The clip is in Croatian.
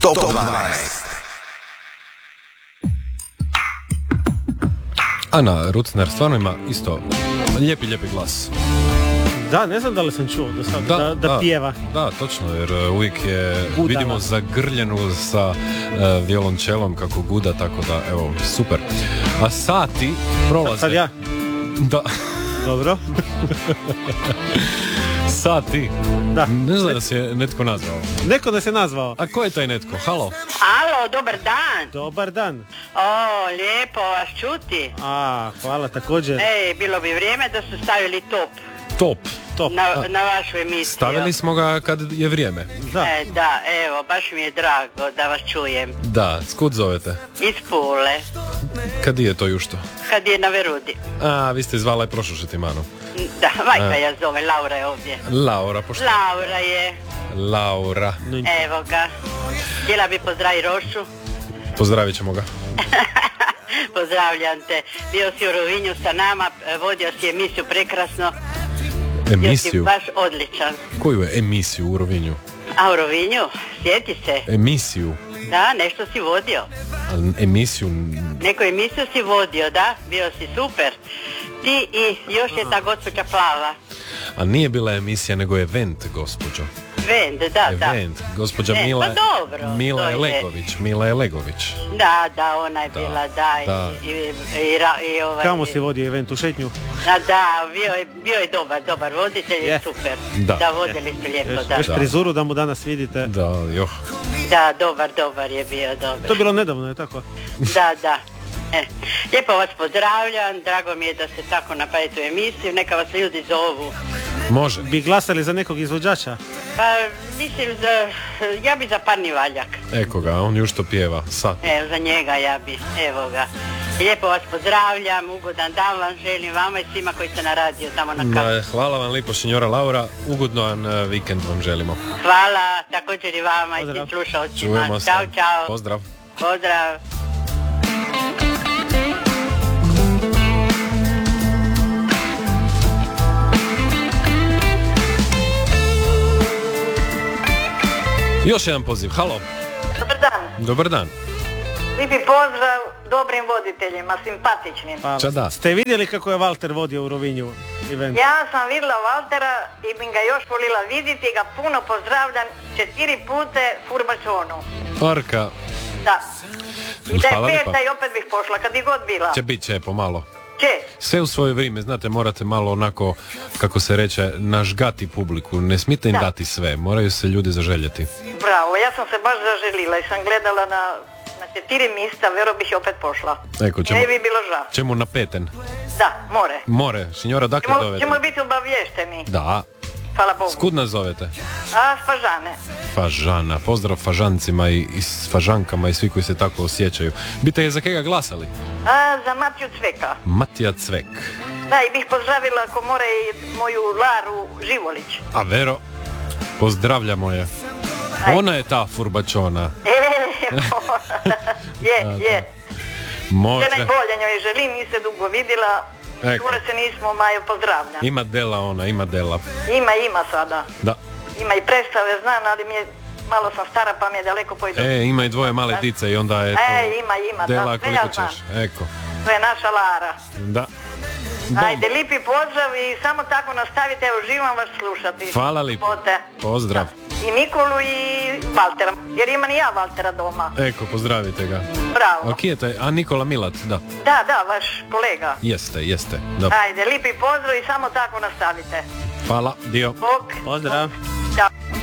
Top 12. Ana Rucner stvarno ima isto lijepi glas. Da, ne znam da li sam čuo do sada da pjeva. Da, točno, jer uvijek je Gudala. vidimo zagrljenu sa violončelom kako guda, tako da, evo, super. A sati prolaze. Sad ja? Da. Dobro. Sati. Da. Ne znam da se je netko nazvao. Neko da se nazvao. A ko je taj netko? Halo? Alo, dobar dan. Dobar dan. O, lijepo vas čuti. Hvala također. Ej, bilo bi vrijeme da su stavili top Top. na vašu emisiju. Stavili smo ga kad je vrijeme. Da. Da, evo, baš mi je drago da vas čujem. Da, skud zovete? Iz Pule, Kad je to jušto? kad je na Verudi. A, vi ste zvala i prošlo Šetimanu. Da, majka ja zove, Laura je ovdje. Laura, pošto? Laura je, Laura. evo ga. Htjela bi pozdraviti Rošu. Pozdravit ćemo ga. Pozdravljam te. Bio si u Rovinju sa nama, vodio si emisiju prekrasno. Bio si Emisiju? baš odličan. Koju je emisiju u Rovinju? A u Rovinju, sjeti se. Emisiju? Da, nešto si vodio. Emisiju? Neku emisiju si vodio, da? Bio si super. Ti i još je ta gospođa Plava. A nije bila emisija, nego event, gospođo. Vend, da. Event, gospođa Ne, Mila, pa dobro, Mila to je je. Legović. Da, ona je bila, da. I ovaj... Kamo si vodio event u šetnju? Da, bio je dobar voditelj, Je. super. Da. Da, vodili ste lijepo, da. Još frizuru da mu danas vidite. Da, joh. Da, dobar je bio, dobar. To je bilo nedavno, je tako? Da. Lijepo vas pozdravljam, drago mi je da ste tako napravite u emisiju, neka vas ljudi zovu. Može. Bi glasali za nekog izvođača? Pa mislim ja bi za Parni Valjak. Eko ga, on jušto pjeva. Sad. Evo, za njega ja bi, evo ga. Lijepo vas pozdravljam, ugodan dan vam želim, vama i svima koji ste na radiju tamo na kapu. Hvala vam lipo, senjora Laura. Ugodan vikend vam želimo. Hvala, također i vama. Pozdrav. I svim slušalcima. Čujemo se. Ćao. Pozdrav. Pozdrav. Još jedan poziv, halo. Dobar dan. Dobar dan. Lijepi pozdrav dobrim voditeljima, simpatičnim. Pa, Čada. ste vidjeli kako je Valter vodio u Rovinju event? Ja sam vidjela Valtera i bi ga još volila vidjeti i ga puno pozdravljam 4 pute Furbačonu. Parka. Da. I da je Hvala lijepa. peta i opet bih pošla, kad bi god bila. Će bit će pomalo. Će. Sve u svoje vrijeme, znate, morate malo onako, kako se reče, nažgati publiku. Ne smijete im Da. dati sve, moraju se ljudi zaželjeti. Bravo, ja sam se baš zaželila i sam gledala na 4 mjesta, vero bih opet pošla. Eko, ćemo, Ne bi bilo žao. ćemo na peten. Da, more. More, senjora, dakle zovete? Ćemo biti obavješteni. Da. Hvala Bogu. Skud nas zovete? A, Fažane. Fažana. Pozdrav Fažancima i s Fažankama i svi koji se tako osjećaju. Bite je za kega glasali? A, za Matiju Cveka. Matija Cvek. Da, i bih pozdravila ako more i moju Laru Živolić. A Vero, pozdravljamo je. Ona je ta Furbačona. Je. Može. Sve najbolje njoj želim, niste dugo vidjela. Eko. Čule se nismo, Majo, pozdravljam. Ima dela ona, ima dela. Ima sada. Da. Ima i predstave, znam, ali malo sam stara pa mi je daleko pojdu. Ima i dvoje male dice i onda je to Ima, dela da, sve koliko ja znam. ćeš. Eko. To je naša Lara. Da. Ajde, lipi pozdrav i samo tako nastavite, evo, živam vas slušati. Hvala lipo. Pote. Pozdrav. I Nikolu i Valtera, jer imam i ja Valtera doma. Eko, pozdravite ga. Bravo. A kje je taj? A Nikola Milat, da. Da, vaš kolega. Jeste. Da. Ajde, lipi pozdrav i samo tako nastavite. Hvala, dio. Bog. Pozdrav. Ćao.